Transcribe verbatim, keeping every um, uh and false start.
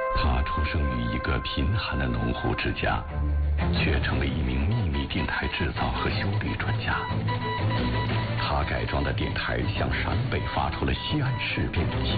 他出生于一个贫寒的农户之家，却成为一名秘密电台制造和修理专家。他改装的电台向陕北发出了西安事变的信